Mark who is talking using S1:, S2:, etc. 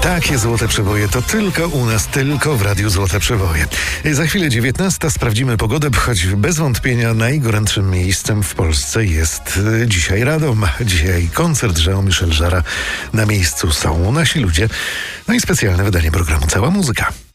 S1: Takie złote przeboje to tylko u nas, tylko w Radiu Złote Przeboje. Za chwilę 19. Sprawdzimy pogodę, choć bez wątpienia najgorętszym miejscem w Polsce jest dzisiaj Radom. Dzisiaj koncert Jean-Michel Jarre. Na miejscu są nasi ludzie. No i specjalne wydanie programu Cała Muzyka.